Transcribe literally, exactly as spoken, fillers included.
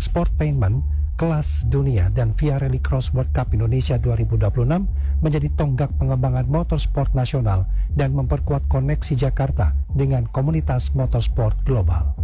Sportainment kelas dunia dan Via Rallycross World Cup Indonesia dua ribu dua puluh enam menjadi tonggak pengembangan motorsport nasional dan memperkuat koneksi Jakarta dengan komunitas motorsport global.